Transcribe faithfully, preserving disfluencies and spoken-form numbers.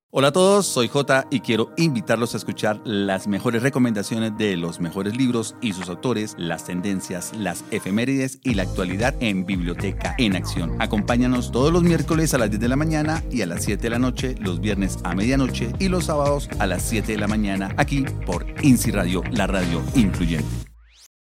Hola a todos, soy Jota y quiero invitarlos a escuchar las mejores recomendaciones de los mejores libros y sus autores, las tendencias, las efemérides y la actualidad en Biblioteca en Acción. Acompáñanos todos los miércoles a las diez de la mañana y a las siete de la noche, los viernes a medianoche y los sábados a las siete de la mañana aquí por INSI Radio, la radio incluyente.